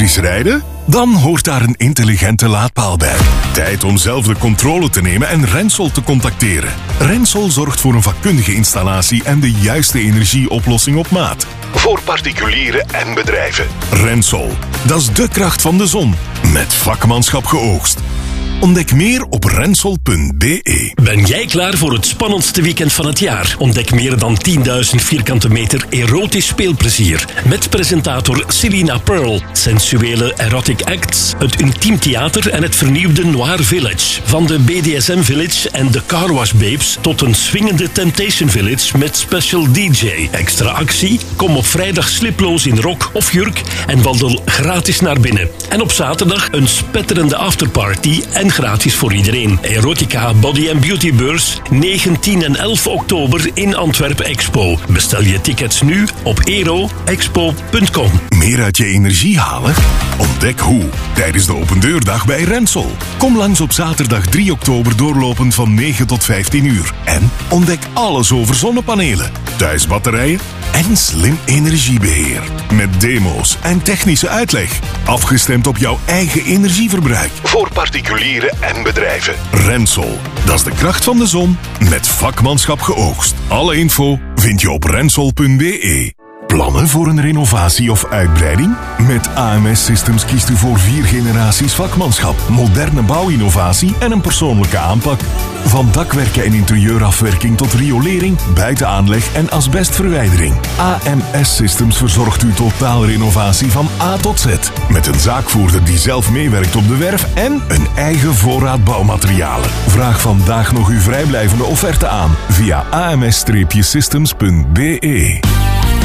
elektrisch rijden? Dan hoort daar een intelligente laadpaal bij. Tijd om zelf de controle te nemen en Rensol te contacteren. Rensol zorgt voor een vakkundige installatie en de juiste energieoplossing op maat. Voor particulieren en bedrijven. Rensol, dat is de kracht van de zon. Met vakmanschap geoogst. Ontdek meer op rensol.be. Ben jij klaar voor het spannendste weekend van het jaar? Ontdek meer dan 10.000 vierkante meter erotisch speelplezier. Met presentator Selina Pearl. Sensuele erotic acts, het intiem theater en het vernieuwde Noir Village. Van de BDSM Village en de Car Wash Babes tot een swingende Temptation Village met special DJ. Extra actie? Kom op vrijdag sliploos in rok of jurk en wandel gratis naar binnen. En op zaterdag een spetterende afterparty en gratis voor iedereen. Erotica Body and Beauty Beurs 9, 10 en 11 oktober in Antwerpen Expo. Bestel je tickets nu op eroexpo.com. Meer uit je energie halen? Ontdek hoe tijdens de opendeurdag bij Rensol. Kom langs op zaterdag 3 oktober doorlopen van 9 tot 15 uur. En ontdek alles over zonnepanelen, thuisbatterijen en slim energiebeheer. Met demo's en technische uitleg. Afgestemd op jouw eigen energieverbruik. Voor particulieren en bedrijven. Rensol, dat is de kracht van de zon met vakmanschap geoogst. Alle info vind je op rensol.be. Plannen voor een renovatie of uitbreiding? Met AMS Systems kiest u voor 4 generaties vakmanschap, moderne bouwinnovatie en een persoonlijke aanpak. Van dakwerken en interieurafwerking tot riolering, buitenaanleg en asbestverwijdering. AMS Systems verzorgt uw totaalrenovatie van A tot Z. Met een zaakvoerder die zelf meewerkt op de werf en een eigen voorraad bouwmaterialen. Vraag vandaag nog uw vrijblijvende offerte aan via ams-systems.be.